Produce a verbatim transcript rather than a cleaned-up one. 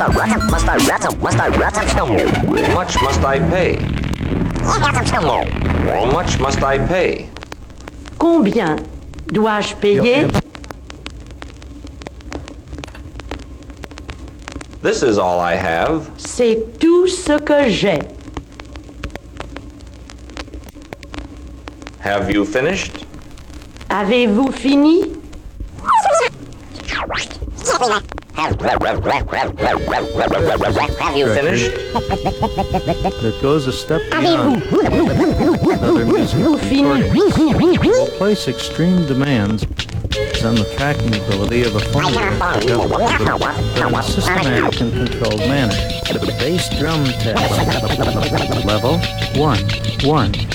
must I rat must I rat must I rat How much must I pay? How much must I pay? Combien dois-je payer? This is all I have. C'est tout ce que j'ai. Have you finished? Avez-vous fini? Have you Finished? That goes a step beyond other music recordings. Will place extreme demands on the tracking ability of a phonograph in a systematic and controlled manner. Bass drum test. Level one. One.